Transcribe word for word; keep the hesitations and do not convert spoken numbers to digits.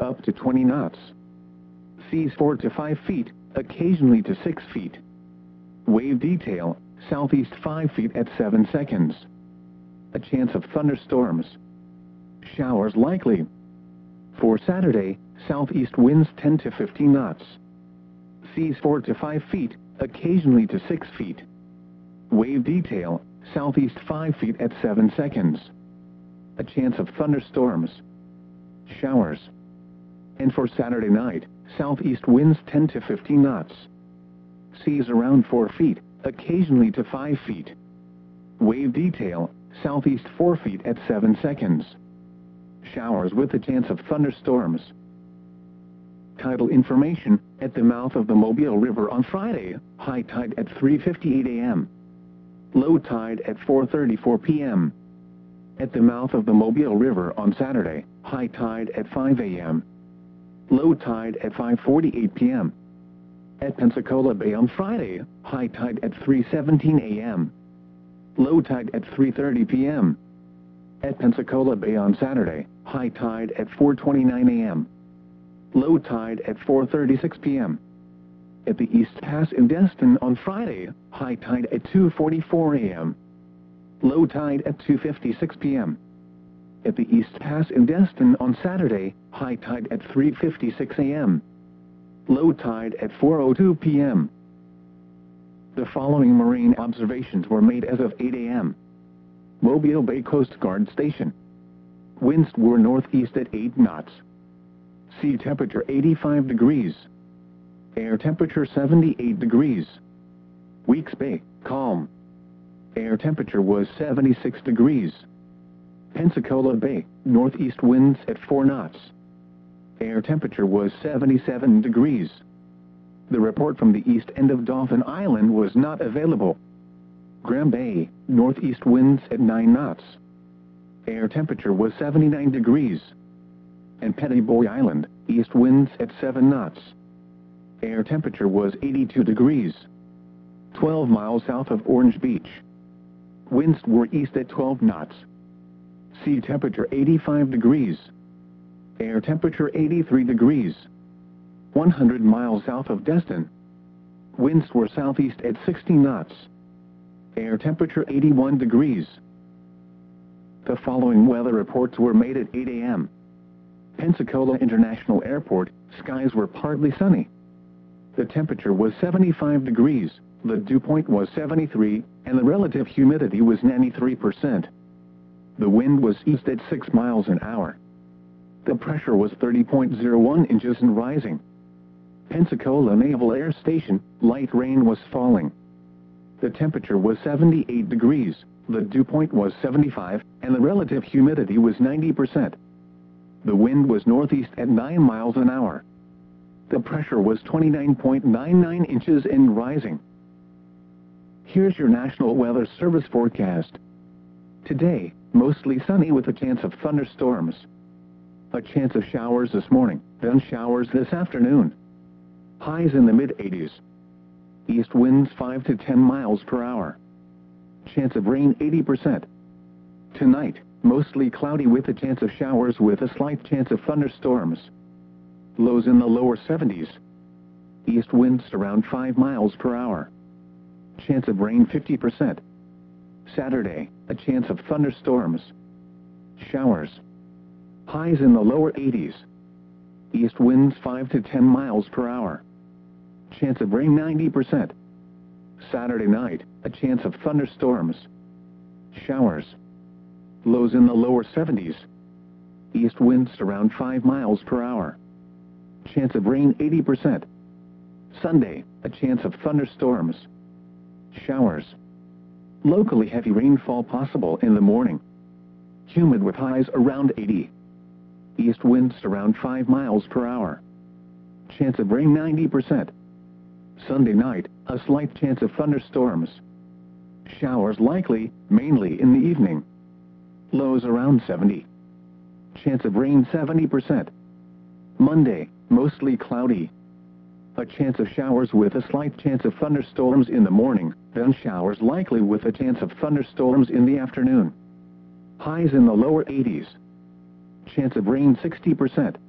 up to twenty knots. Seas four to five feet, occasionally to six feet. Wave detail, southeast five feet at seven seconds. A chance of thunderstorms. Showers likely. For Saturday, southeast winds ten to fifteen knots. Seas four to five feet, occasionally to six feet. Wave detail, southeast five feet at seven seconds. A chance of thunderstorms. Showers. And for Saturday night, southeast winds ten to fifteen knots. Seas around four feet, occasionally to five feet. Wave detail, southeast four feet at seven seconds. Showers with a chance of thunderstorms. Tidal information, at the mouth of the Mobile River on Friday, high tide at three fifty-eight a m Low tide at four thirty-four p m At the mouth of the Mobile River on Saturday, high tide at five a m Low tide at five forty-eight p m At Pensacola Bay on Friday, high tide at three seventeen a m Low tide at three thirty p m At Pensacola Bay on Saturday, high tide at four twenty-nine a m Low tide at four thirty-six p m At the East Pass in Destin on Friday, high tide at two forty-four a m Low tide at two fifty-six p m At the East Pass in Destin on Saturday, high tide at three fifty-six a m Low tide at four oh two p m The following marine observations were made as of eight a m Mobile Bay Coast Guard Station. Winds were northeast at eight knots. Sea temperature eighty-five degrees. Air temperature seventy-eight degrees. Weeks Bay, calm. Air temperature was seventy-six degrees. Pensacola Bay, northeast winds at four knots. Air temperature was seventy-seven degrees. The report from the east end of Dauphin Island was not available. Graham Bay, northeast winds at nine knots. Air temperature was seventy-nine degrees. And Petty Boy Island, east winds at seven knots. Air temperature was eighty-two degrees. twelve miles south of Orange Beach. Winds were east at twelve knots. Sea temperature eighty-five degrees. Air temperature eighty-three degrees. one hundred miles south of Destin. Winds were southeast at sixty knots. Air temperature eighty-one degrees. The following weather reports were made at eight a m Pensacola International Airport, skies were partly sunny. The temperature was seventy-five degrees, the dew point was seventy-three, and the relative humidity was ninety-three percent. The wind was east at six miles an hour. The pressure was thirty point zero one inches and rising. Pensacola Naval Air Station, light rain was falling. The temperature was seventy-eight degrees, the dew point was seventy-five, and the relative humidity was ninety percent. The wind was northeast at nine miles an hour. The pressure was twenty-nine point nine nine inches and rising. Here's your National Weather Service forecast. Today, mostly sunny with a chance of thunderstorms. A chance of showers this morning, then showers this afternoon. Highs in the mid eighties. East winds five to ten miles per hour. Chance of rain eighty percent. Tonight, mostly cloudy with a chance of showers with a slight chance of thunderstorms. Lows in the lower seventies. East winds around five miles per hour. Chance of rain fifty percent. Saturday, a chance of thunderstorms. Showers. Highs in the lower eighties. East winds five to ten miles per hour. Chance of rain ninety percent. Saturday night, a chance of thunderstorms. Showers. Lows in the lower seventies. East winds around five miles per hour. Chance of rain eighty percent. Sunday, a chance of thunderstorms. Showers. Locally heavy rainfall possible in the morning. Humid with highs around eighty. East winds around five miles per hour. Chance of rain ninety percent. Sunday night, a slight chance of thunderstorms. Showers likely, mainly in the evening. Lows around seventy. Chance of rain seventy percent. Monday, mostly cloudy. A chance of showers with a slight chance of thunderstorms in the morning, then showers likely with a chance of thunderstorms in the afternoon. Highs in the lower eighties. Chance of rain sixty percent.